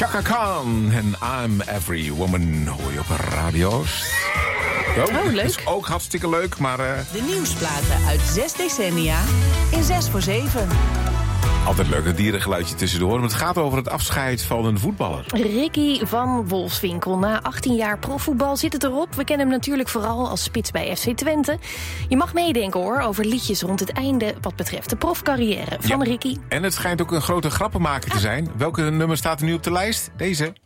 Chaka Khan en I'm Every Woman hoor je op radio's. Oh, leuk. Is ook hartstikke leuk, maar... De nieuwsplaten uit 6 decennia in 6 voor 7. Altijd leuk, een dierengeluidje tussendoor. Maar het gaat over het afscheid van een voetballer. Ricky van Wolfswinkel. Na 18 jaar profvoetbal zit het erop. We kennen hem natuurlijk vooral als spits bij FC Twente. Je mag meedenken hoor, over liedjes rond het einde wat betreft de profcarrière van Ricky. En het schijnt ook een grote grappenmaker te zijn. Welke nummer staat er nu op de lijst? Deze.